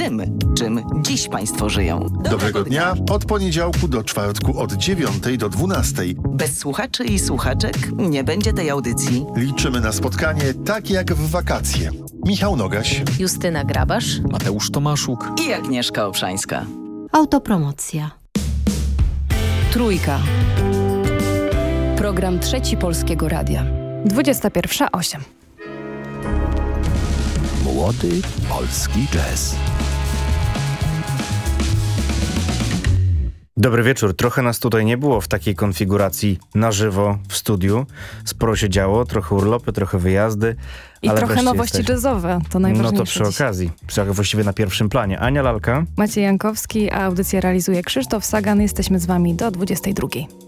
czym dziś Państwo żyją. Dobrego dnia od poniedziałku do czwartku od 9 do 12. Bez słuchaczy i słuchaczek nie będzie tej audycji. Liczymy na spotkanie tak jak w wakacje. Michał Nogaś, Justyna Grabasz, Mateusz Tomaszuk I Agnieszka Obszańska. Autopromocja. Trójka. Program Trzeci Polskiego Radia. 21:08. Młody polski jazz. Dobry wieczór. Trochę nas tutaj nie było w takiej konfiguracji na żywo w studiu. Sporo się działo, trochę urlopy, trochę wyjazdy. I ale trochę nowości jazzowe, to najważniejsze. No to przy okazji, właściwie na pierwszym planie. Ania Lalka. Maciej Jankowski, a audycję realizuje Krzysztof Sagan. Jesteśmy z wami do 22:00.